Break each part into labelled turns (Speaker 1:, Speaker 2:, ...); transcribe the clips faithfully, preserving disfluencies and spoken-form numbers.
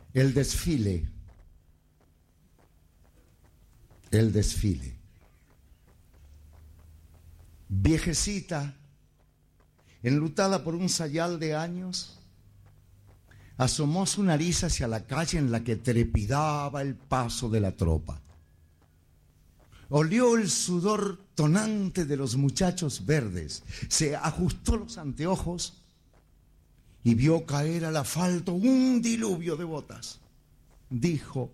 Speaker 1: El desfile. El desfile. Viejecita, enlutada por un sayal de años, asomó su nariz hacia la calle en la que trepidaba el paso de la tropa. Olió el sudor tonante de los muchachos verdes, se ajustó los anteojos y vio caer al asfalto un diluvio de botas. Dijo: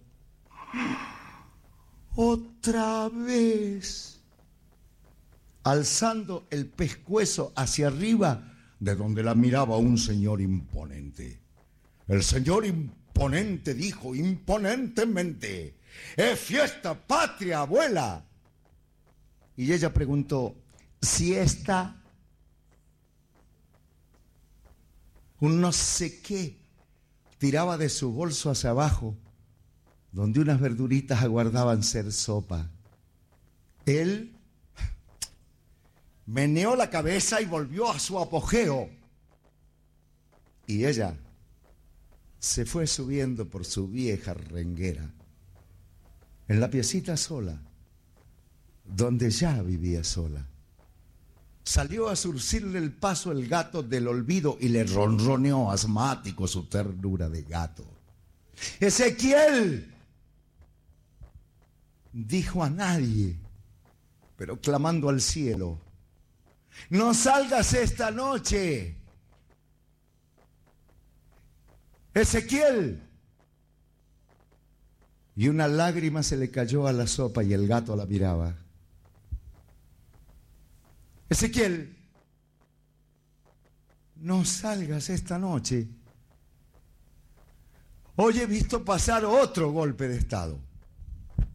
Speaker 1: «¡Otra vez!», alzando el pescuezo hacia arriba, de donde la miraba un señor imponente. El señor imponente dijo imponentemente: «¡Es fiesta patria, abuela!». Y ella preguntó: «¿Siesta?». Un no sé qué tiraba de su bolso hacia abajo, donde unas verduritas aguardaban ser sopa. Él meneó la cabeza y volvió a su apogeo. Y ella se fue subiendo por su vieja renguera, en la piecita sola, donde ya vivía sola. Salió a surcirle el paso el gato del olvido y le ronroneó asmático su ternura de gato. «¡Ezequiel!», dijo a nadie, pero clamando al cielo: «¡No salgas esta noche! ¡Ezequiel!». Y una lágrima se le cayó a la sopa y el gato la miraba. «Ezequiel, no salgas esta noche. Hoy he visto pasar otro golpe de Estado».